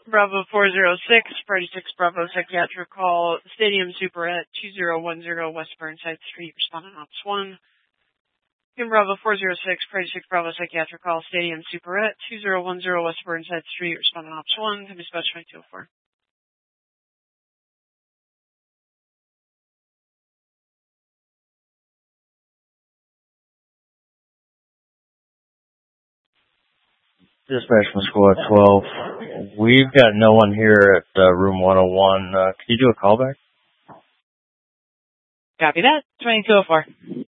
Bravo 406, Party 6 Bravo Psychiatric Call, Stadium Superette 2010 West Burnside Street, respondent Ops 1. Kim Bravo 406, Party 6 Bravo Psychiatric Call, Stadium Superette 2010 West Burnside Street, respondent Ops 1, can be specified 204. Dispatch from Squad 12. We've got no one here at room 101. Can you do a callback? Copy that. 2204.